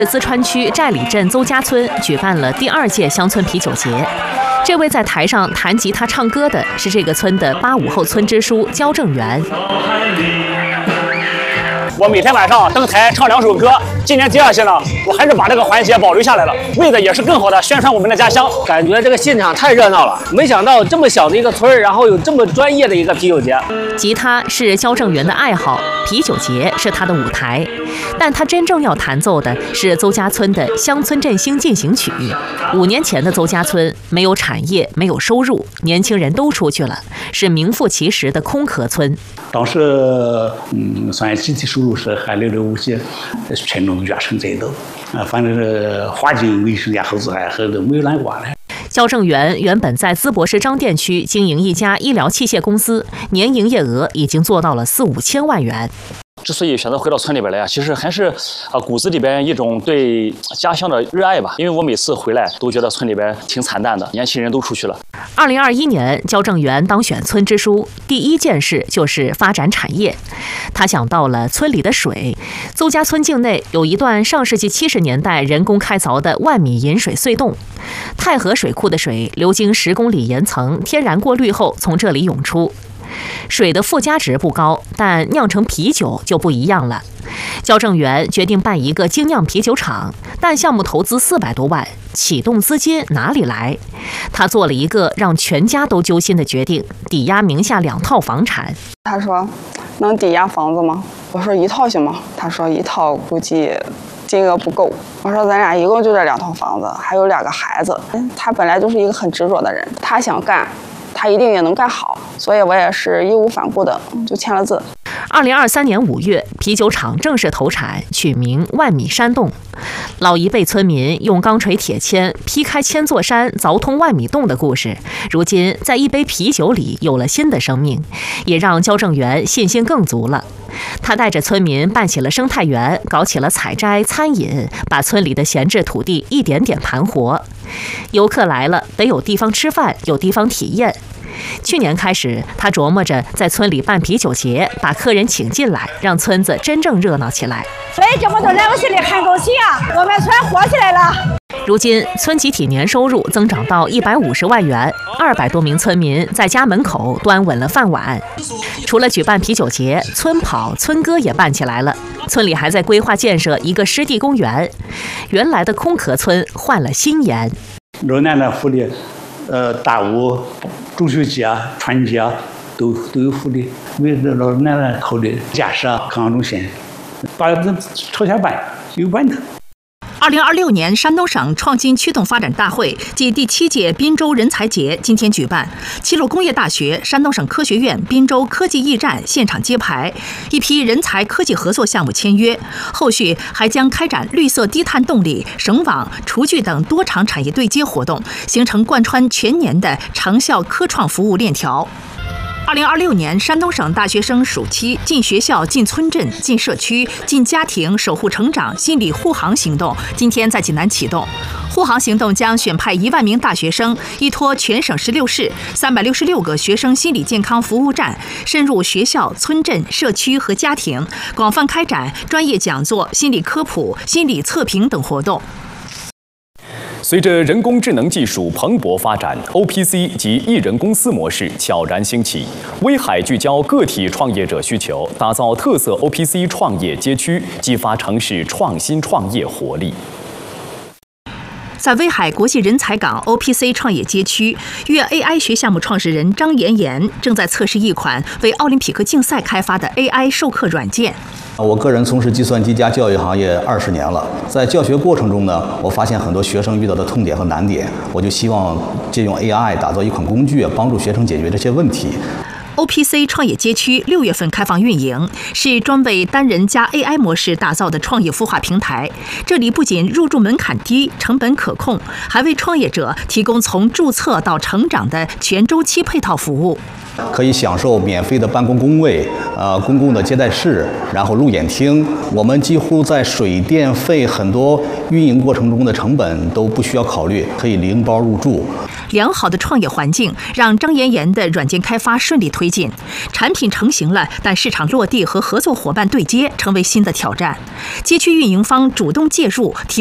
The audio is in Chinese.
淄川区寨里镇邹家村举办了第2届乡村啤酒节。这位在台上弹吉他唱歌的是这个村的85后村支书焦正元。 我每天晚上登台唱2首歌，今年第2届呢，我还是把这个环节保留下来了，为的也是更好的宣传我们的家乡。 感觉这个现场太热闹了，没想到这么小的一个村儿，然后有这么专业的一个啤酒节。 吉他是焦正元的爱好，啤酒节是他的舞台，但他真正要弹奏的是邹家村的乡村振兴进行曲。5年前的邹家村没有产业，没有收入，年轻人都出去了，是名副其实的空壳村。 当时，算集体收入是还寥寥无几，群众怨声载道，反正是环境卫生呀，后子还都没有难过了。 焦正元原本在淄博市张店区经营一家医疗器械公司，年营业额已经做到了4、5千万元。 之所以选择回到村里边来啊，其实还是骨子里边一种对家乡的热爱吧。因为我每次回来都觉得村里边挺惨淡的，年轻人都出去了。 2021年，焦正元当选村支书，第一件事就是发展产业。他想到了村里的水。邹家村境内有一段上世纪70年代人工开凿的1米引水隧洞，太河水库的水流经10公里岩层，天然过滤后从这里涌出。水的附加值不高，但酿成啤酒就不一样了。焦正元决定办一个精酿啤酒厂，但项目投资400多万，启动资金哪里来？他做了一个让全家都揪心的决定，抵押名下2套房产。 他说：“能抵押房子吗？”我说：“1套行吗？”他说：“1套估计金额不够。”我说：“咱俩一共就这2套房子，还有2个孩子。”他本来就是一个很执着的人，他想干，他一定也能干好，所以我也是义无反顾的就签了字。 2023年5月，啤酒厂正式投产，取名万米山洞。老一辈村民用钢锤铁钎劈开1000座山，凿通万米洞的故事，如今在一杯啤酒里有了新的生命，也让焦正元信心更足了。他带着村民办起了生态园，搞起了采摘、餐饮，把村里的闲置土地一点点盘活。游客来了，得有地方吃饭，有地方体验。去年开始，他琢磨着在村里办啤酒节，把客人请进来，让村子真正热闹起来。 所以这么多人我心里很高兴啊，我们村活起来了。 如今，村集体年收入增长到150万元，200多名村民在家门口端稳了饭碗。除了举办啤酒节，村跑、村歌也办起来了。村里还在规划建设一个湿地公园。原来的空壳村换了新颜。 老奶奶福利，大屋、中秋节、春节都有福利，为老奶奶考虑建设康养中心，把这朝前办有办的。 2026年山东省创新驱动发展大会暨第7届滨州人才节今天举办，齐鲁工业大学、山东省科学院滨州科技驿站现场揭牌，一批人才科技合作项目签约。后续还将开展绿色低碳动力、绳网、厨具等多场产业对接活动，形成贯穿全年的长效科创服务链条。2026年山东省大学生暑期进学校、进村镇、进社区、进家庭守护成长心理护航行动今天在济南启动。护航行动将选派1万名大学生，依托全省16市366个学生心理健康服务站，深入学校、村镇、社区和家庭，广泛开展专业讲座、心理科普、心理测评等活动。 随着人工智能技术蓬勃发展 ，OPC 及一人公司模式悄然兴起。威海聚焦个体创业者需求，打造特色 OPC 创业街区，激发城市创新创业活力。 在威海国际人才港 OPC 创业街区，粤 AI 学项目创始人张妍妍正在测试一款为奥林匹克竞赛开发的 AI 授课软件。 我个人从事计算机加教育行业20年了，在教学过程中呢，我发现很多学生遇到的痛点和难点，我就希望借用 AI 打造一款工具，帮助学生解决这些问题。 OPC 创业街区6月份开放运营，是专为单人加 AI 模式打造的创业孵化平台。这里不仅入驻门槛低、成本可控，还为创业者提供从注册到成长的全周期配套服务。 可以享受免费的办公工位，公共的接待室，然后路演厅。我们几乎在水电费很多运营过程中的成本都不需要考虑，可以零包入住。 良好的创业环境让张妍妍的软件开发顺利推进，产品成型了，但市场落地和合作伙伴对接成为新的挑战。街区运营方主动介入，提